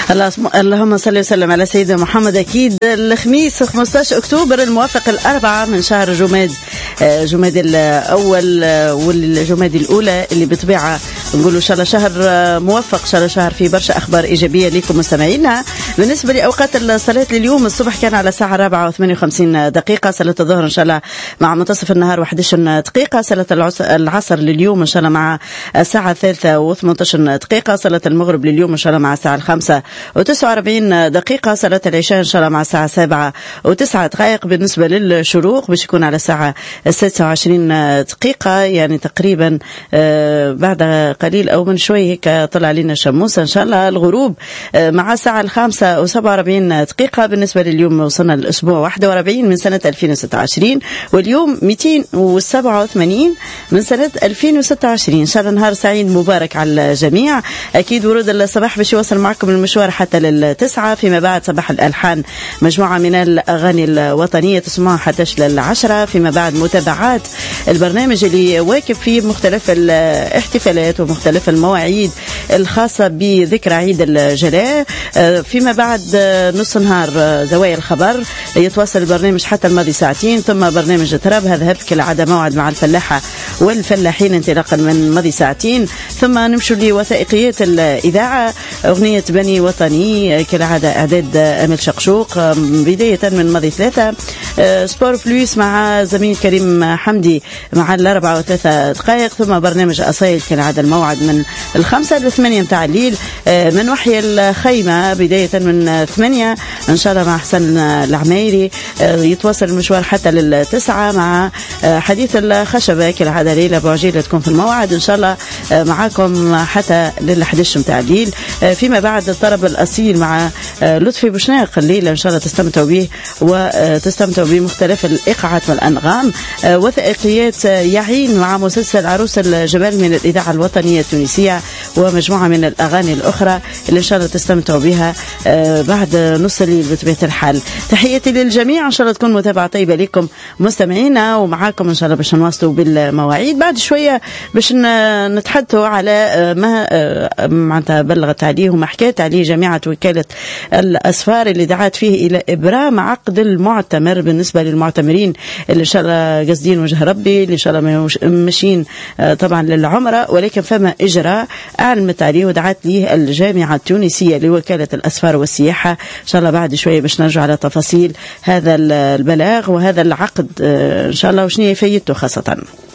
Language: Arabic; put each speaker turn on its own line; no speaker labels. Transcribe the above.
اللهم صل وسلم على سيدنا محمد. أكيد الخميس 15 أكتوبر الموافق 4 من شهر جماد الأول والجماد الأولى، اللي بطبيعة نقولوا إن شاء الله شهر موفق، إن شاء الله شهر فيه برشا أخبار إيجابية لكم مستمعينا. بالنسبة لأوقات الصلاة لليوم، الصبح كان على الساعة 4:58 دقيقة، صلاة الظهر إن شاء الله مع منتصف النهار 11 دقيقة، صلاة العصر لليوم إن شاء الله مع الساعة 3:18 دقيقة، صلاة المغرب لليوم إن شاء الله مع الساعة 5:49 دقيقة، صلاة العشاء إن شاء الله مع الساعة 7:09 دقائق. بالنسبة للشروق باش يكون على الساعة 26 دقيقة، يعني تقريبا بعد قليل أو من شوي هيك طلع علينا شموسة إن شاء الله. الغروب مع الساعة 5:47 دقيقة. بالنسبة لليوم وصلنا للأسبوع 41 من سنة 2026، واليوم 287 من سنة 2026. إن شاء الله نهار سعيد مبارك على الجميع. أكيد ورود الصباح باش يوصل معكم المشوار حتى لل9، فيما بعد صباح الألحان مجموعة من الأغاني الوطنية تسمعها حتى لل10، فيما بعد متابعات البرنامج اللي واكب فيه مختلف الاحتفالات ومختلف المواعيد الخاصة بذكرى عيد الجلاء. فيما بعد نص نهار زوايا الخبر يتواصل البرنامج حتى الماضي ساعتين، ثم برنامج تراب هذا كالعادة موعد مع الفلاحة والفلاحين انطلاقا من ماضي ساعتين، ثم نمشي لوثائقيات الإذاعة، أغنية بني وطني كالعادة إعداد أمل شقشوق بداية من ماضي 3، سبور بلوس مع زميل كريم حمدي مع 4:03 دقائق، ثم برنامج أصيل كالعادة الموعد من 5 ل 8 متاع الليل، من وحي الخيمة بداية من 8 إن شاء الله مع حسن العميري، يتواصل المشوار حتى لل9 مع حديث الخشبة كالعادة ليلة بوعجيلة تكون في الموعد إن شاء الله معاكم حتى لل11 متاع الليل. فيما بعد الطرب الأصيل مع لطفي بوشناق الليلة إن شاء الله تستمتعوا به وتستمتعوا بمختلف الإيقاعات والأنغام. وثائقيات يعين مع مسلسل عروس الجبل من الإذاعة الوطنية التونسية، ومجموعة من الأغاني الأخرى اللي إن شاء الله تستمتعوا بها بعد نص الليل بطبيعة الحال. تحياتي للجميع، إن شاء الله تكون متابعة طيبة لكم مستمعينا، ومعاكم إن شاء الله باش نواصلوا بالمواعيد. بعد شوية باش نتحدثوا على ما معناتها بلغت عليه وما حكيت عليه جامعة وكالة الأسفار اللي دعت فيه إلى إبرام عقد المعتمر بالنسبة للمعتمرين اللي إن شاء الله قصدين وجه ربي، اللي إن شاء الله ماشيين طبعا للعمرة، ولكن فما إجراء أعلمت عليه ودعت ليه الجامعة التونسية لوكالة الأسفار والسياحة. إن شاء الله بعد شوية باش نرجع على تفاصيل هذا البلاغ وهذا العقد إن شاء الله وشنو فايدته خاصة.